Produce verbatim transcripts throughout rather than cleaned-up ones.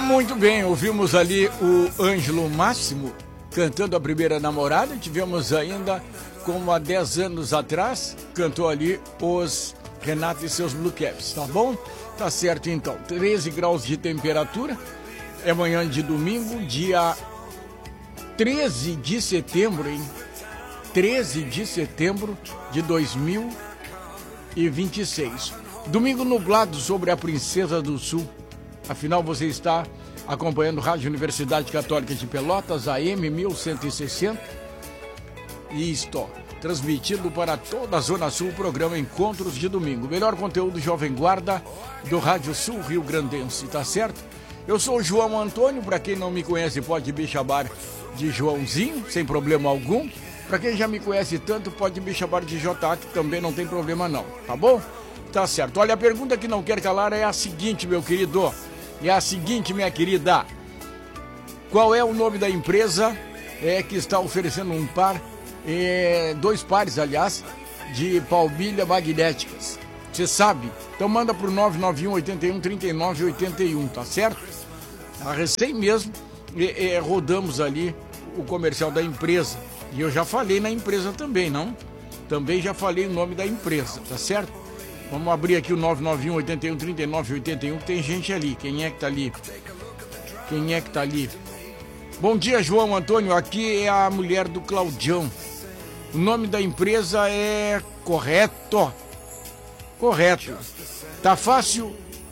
Muito bem, ouvimos ali o Ângelo Máximo cantando A Primeira Namorada. Tivemos ainda, como há dez anos atrás, cantou ali os Renato e seus Blue Caps, tá bom? Tá certo então, treze graus de temperatura, é manhã de domingo, dia treze de setembro, hein? treze de setembro de dois mil e vinte e seis. Domingo nublado sobre a Princesa do Sul. Afinal, você está acompanhando Rádio Universidade Católica de Pelotas, A M mil cento e sessenta. E estou transmitindo para toda a Zona Sul o programa Encontros de Domingo. O melhor conteúdo Jovem Guarda do Rádio Sul Rio Grandense, tá certo? Eu sou o João Antônio, para quem não me conhece pode me chamar de Joãozinho, sem problema algum. Para quem já me conhece tanto, pode me chamar de J A, que também não tem problema não, tá bom? Tá certo. Olha, a pergunta que não quer calar é a seguinte, meu querido. É a seguinte, minha querida. Qual é o nome da empresa é, que está oferecendo um par, é, dois pares, aliás, de palmilha magnéticas? Você sabe? Então manda pro nove nove um, oito um, três nove oito um, tá certo? A recém mesmo é, é, rodamos ali o comercial da empresa. E eu já falei na empresa também, não? Também já falei o nome da empresa, tá certo? Vamos abrir aqui o nove nove um, oito um, três nove oito um, que tem gente ali. Quem é que tá ali? Quem é que tá ali? Bom dia, João Antônio. Aqui é a mulher do Claudião. O nome da empresa é correto. Correto. Tá fácil?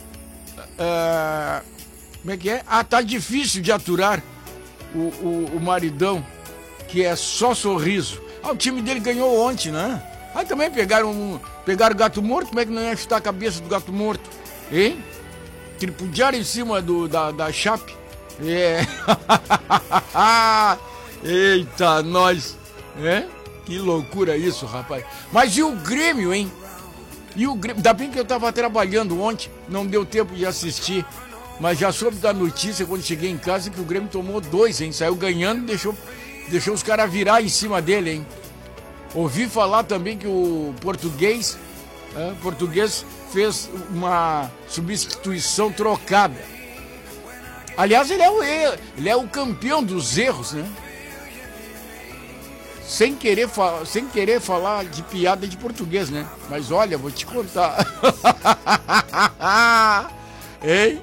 Uh, como é que é? Ah, tá difícil de aturar o, o, o maridão, que é só sorriso. Ah, o time dele ganhou ontem, né? Aí também pegaram um, pegaram o gato morto. Como é que não ia chutar a cabeça do gato morto? Hein? Tripudiaram em cima do, da, da chape. É. Eita, nós. É? Que loucura isso, rapaz. Mas e o Grêmio, hein? E o Grêmio? Ainda bem que eu tava trabalhando ontem, não deu tempo de assistir. Mas já soube da notícia quando cheguei em casa que o Grêmio tomou dois, hein? Saiu ganhando e deixou, deixou os caras virar em cima dele, hein? Ouvi falar também que o português, é, português fez uma substituição trocada. Aliás, ele é, o, ele é o campeão dos erros, né? Sem querer, sem querer falar de piada de português, né? Mas olha, vou te contar. Hein?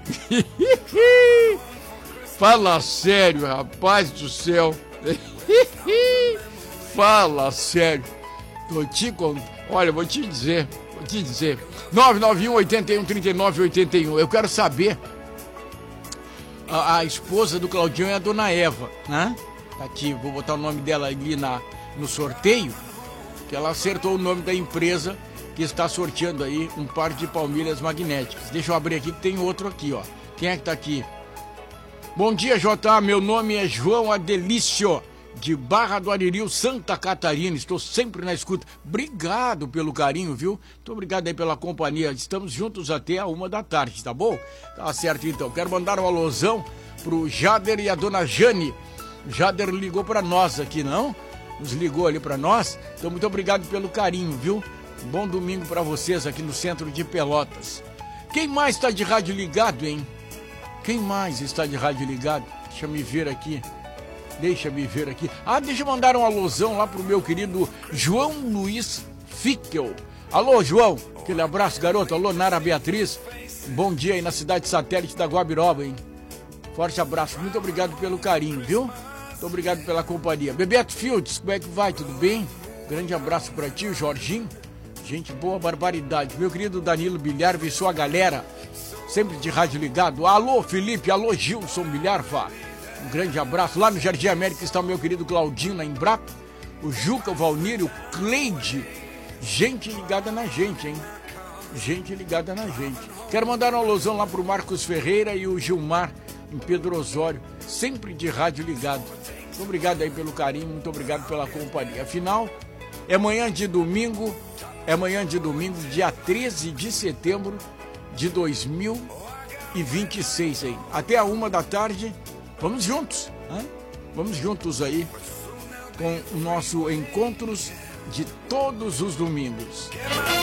Fala sério, rapaz do céu. Fala sério. Tô te contando. Olha, vou te dizer, vou te dizer. nove nove um, oito um, três nove oito um. Eu quero saber. A, a esposa do Claudião é a dona Eva, né? Tá aqui, vou botar o nome dela ali na, no sorteio. Que ela acertou o nome da empresa que está sorteando aí um par de palmilhas magnéticas. Deixa eu abrir aqui que tem outro aqui, ó. Quem é que tá aqui? Bom dia, J A. Meu nome é João Adelício, de Barra do Aririu, Santa Catarina. Estou sempre na escuta. Obrigado pelo carinho, viu? Muito obrigado aí pela companhia. Estamos juntos até a uma da tarde, tá bom? Tá certo, então. Quero mandar um alusão pro Jader e a dona Jane. O Jader ligou para nós aqui, não? Nos ligou ali para nós. Então, muito obrigado pelo carinho, viu? Bom domingo para vocês aqui no centro de Pelotas. Quem mais está de rádio ligado, hein? Quem mais está de rádio ligado? Deixa eu me ver aqui. Deixa me ver aqui. Ah, deixa eu mandar uma alusão lá pro meu querido João Luiz Fickel. Alô, João. Aquele abraço, garoto. Alô, Nara Beatriz. Bom dia aí na cidade satélite da Guabiroba, hein? Forte abraço. Muito obrigado pelo carinho, viu? Muito obrigado pela companhia. Bebeto Fields, como é que vai? Tudo bem? Grande abraço pra ti, o Jorginho. Gente boa, barbaridade. Meu querido Danilo Bilharva e sua galera. Sempre de rádio ligado. Alô, Felipe. Alô, Gilson Bilharva. Um grande abraço. Lá no Jardim América está o meu querido Claudinho, na Embrapa. O Juca, o Valnir, o Cleide. Gente ligada na gente, hein? Gente ligada na gente. Quero mandar uma alusão lá pro Marcos Ferreira e o Gilmar, em Pedro Osório. Sempre de rádio ligado. Muito obrigado aí pelo carinho, muito obrigado pela companhia. Afinal, é manhã de domingo, é manhã de domingo, dia treze de setembro de dois mil e vinte e seis, hein? Até a uma da tarde. Vamos juntos, né? Vamos juntos aí com o nosso Encontros de todos os domingos.